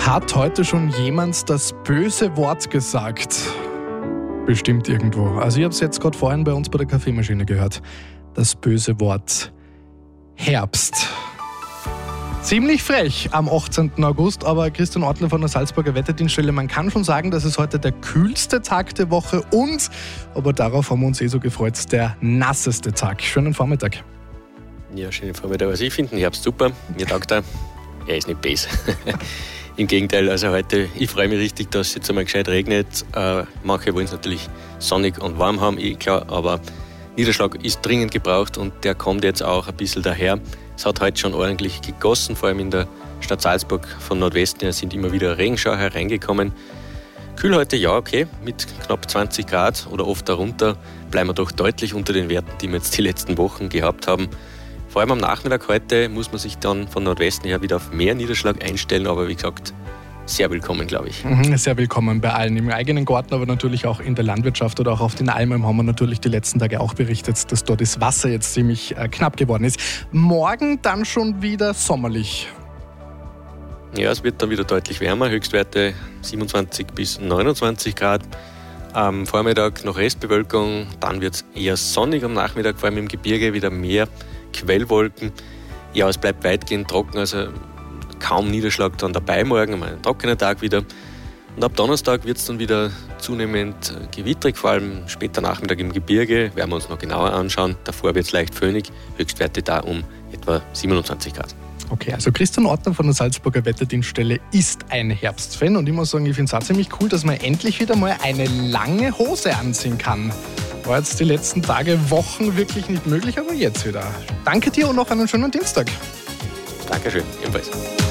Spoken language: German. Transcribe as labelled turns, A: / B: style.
A: Hat heute schon jemand das böse Wort gesagt? Bestimmt irgendwo. Also ich habe es jetzt gerade vorhin bei uns bei der Kaffeemaschine gehört. Das böse Wort Herbst. Ziemlich frech am 18. August, aber Christian Ortler von der Salzburger Wetterdienststelle, man kann schon sagen, das ist heute der kühlste Tag der Woche und, aber darauf haben wir uns so gefreut, der nasseste Tag. Schönen Vormittag.
B: Ja, schönen Vormittag. Also ich finde den Herbst super. Mir taugt er. Er ist nicht besser. Im Gegenteil, also heute, ich freue mich richtig, dass es jetzt einmal gescheit regnet. Manche wollen es natürlich sonnig und warm haben, klar, aber Niederschlag ist dringend gebraucht und der kommt jetzt auch ein bisschen daher. Es hat heute schon ordentlich gegossen, vor allem in der Stadt Salzburg von Nordwesten her sind immer wieder Regenschauer hereingekommen. Kühl heute, ja, okay, mit knapp 20 Grad oder oft darunter bleiben wir doch deutlich unter den Werten, die wir jetzt die letzten Wochen gehabt haben. Vor allem am Nachmittag heute muss man sich dann von Nordwesten her wieder auf mehr Niederschlag einstellen, aber wie gesagt, sehr willkommen, glaube ich.
A: Sehr willkommen bei allen im eigenen Garten, aber natürlich auch in der Landwirtschaft oder auch auf den Almen haben wir natürlich die letzten Tage auch berichtet, dass dort das Wasser jetzt ziemlich knapp geworden ist. Morgen dann schon wieder sommerlich.
B: Ja, es wird dann wieder deutlich wärmer, Höchstwerte 27 bis 29 Grad. Am Vormittag noch Restbewölkung, dann wird es eher sonnig am Nachmittag, vor allem im Gebirge wieder mehr Quellwolken. Ja, es bleibt weitgehend trocken, also kaum Niederschlag dann dabei morgen, ein trockener Tag wieder. Und ab Donnerstag wird es dann wieder zunehmend gewittrig, vor allem später Nachmittag im Gebirge, werden wir uns noch genauer anschauen. Davor wird es leicht föhnig, Höchstwerte da um etwa 27 Grad.
A: Okay, also Christian Ortner von der Salzburger Wetterdienststelle ist ein Herbstfan und ich muss sagen, ich finde es auch ziemlich cool, dass man endlich wieder mal eine lange Hose anziehen kann. War jetzt die letzten Tage, Wochen wirklich nicht möglich, aber jetzt wieder. Danke dir und noch einen schönen Dienstag.
B: Dankeschön, ebenfalls.